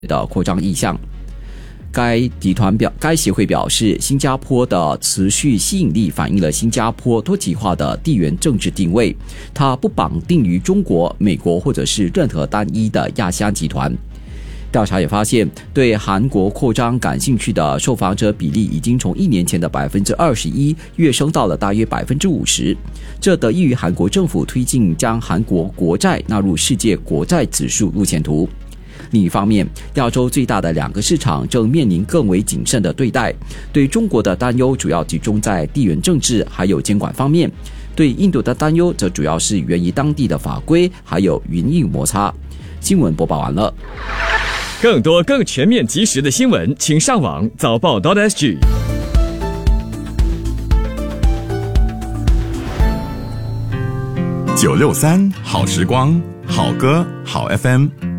的扩张意向。该协会表示，新加坡的持续吸引力反映了新加坡多极化的地缘政治定位，它不绑定于中国、美国或者是任何单一的亚细安集团。调查也发现，对韩国扩张感兴趣的受访者比例已经从1年前的 21% 跃升到了大约 50%， 这得益于韩国政府推进将韩国国债纳入世界国债指数路线图。另一方面，亚洲最大的2个市场正面临更为谨慎的对待，对中国的担忧主要集中在地缘政治还有监管方面，对印度的担忧则主要是源于当地的法规还有云印摩擦。新闻播报完了。 更多更全面及时的新闻，请上网早报.sg。 963好时光，好歌好 FM。